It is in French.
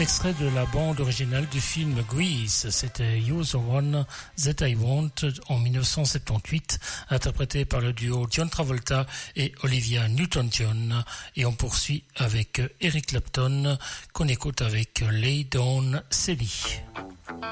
extrait de la bande originale du film Grease. C'était You're the One That I Want en 1978, interprété par le duo John Travolta et Olivia Newton-John. Et on poursuit avec Eric Clapton, qu'on écoute avec Lay Down Sally.